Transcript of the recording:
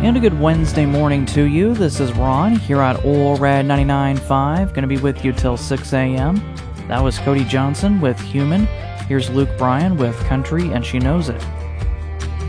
And a good Wednesday morning to you. This is Ron here at Old Red 99.5. Going to be with you till 6 a.m. That was Cody Johnson with Human. Here's Luke Bryan with Country and She Knows It.